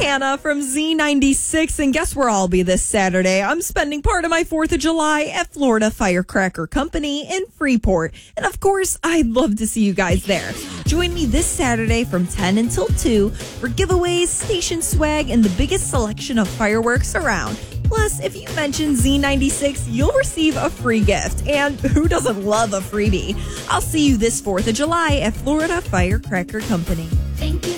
Hannah from Z96, and guess where I'll be this Saturday? I'm spending part of my 4th of July at Florida Firecracker Company in Freeport. And of course, I'd love to see you guys there. Join me this Saturday from 10 until 2 for giveaways, station swag, and the biggest selection of fireworks around. Plus, if you mention Z96, you'll receive a free gift. And who doesn't love a freebie? I'll see you this 4th of July at Florida Firecracker Company. Thank you.